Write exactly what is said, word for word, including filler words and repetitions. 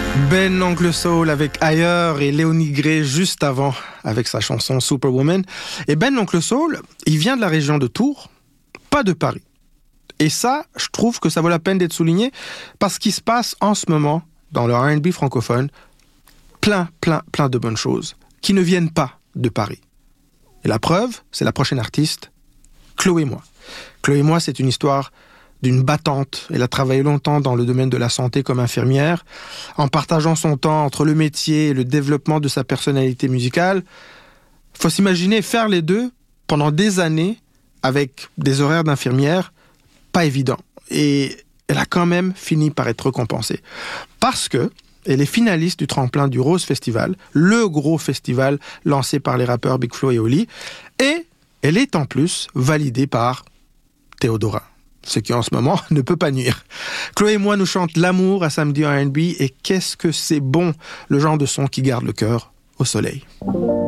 Ben Oncle Soul avec Ailleurs et Léonie Gray juste avant avec sa chanson Superwoman. Et Ben Oncle Soul, il vient de la région de Tours, pas de Paris. Et ça, je trouve que ça vaut la peine d'être souligné parce qu'il se passe en ce moment, dans le R and B francophone, plein, plein, plein de bonnes choses qui ne viennent pas de Paris. Et la preuve, c'est la prochaine artiste, Chloé Moi. Chloé Moi, c'est une histoire d'une battante. Elle a travaillé longtemps dans le domaine de la santé comme infirmière, en partageant son temps entre le métier et le développement de sa personnalité musicale. Faut s'imaginer faire les deux pendant des années avec des horaires d'infirmière, pas évident. Et elle a quand même fini par être récompensée. Parce que elle est finaliste du tremplin du Rose Festival, le gros festival lancé par les rappeurs Big Flo et Oli. Et elle est en plus validée par Théodora, ce qui en ce moment ne peut pas nuire. Chloé Moi nous chante l'amour à Samedi R and B et qu'est-ce que c'est bon, le genre de son qui garde le cœur au soleil.